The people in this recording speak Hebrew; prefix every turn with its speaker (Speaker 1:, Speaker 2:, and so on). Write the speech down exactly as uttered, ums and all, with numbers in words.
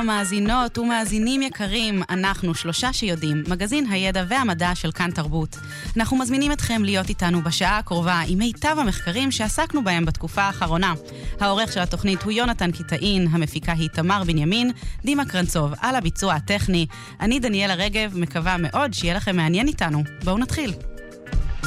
Speaker 1: שלום מאזינות ומאזינים יקרים, אנחנו שלושה שיודעים, מגזין הידע והמדע של כאן תרבות. אנחנו מזמינים אתכם להיות איתנו בשעה הקרובה עם מיטב המחקרים שעסקנו בהם בתקופה האחרונה. העורך של התוכנית הוא יונתן קיטאין, המפיקה היא תמר בנימין, דימה קרנצוב על הביצוע הטכני. אני דניאלה רגב, מקווה מאוד שיהיה לכם מעניין איתנו. בואו נתחיל.